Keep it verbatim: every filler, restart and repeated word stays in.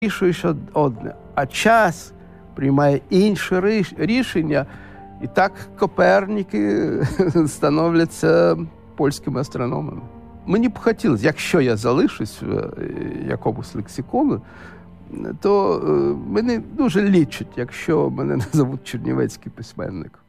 вирішуєш одне, а час приймає інше рішення. І так Коперніки становляться польськими астрономами. Мені б хотілося, якщо я залишусь в якомусь лексикону, то мене дуже лічать, якщо мене назовуть чернівецький письменник.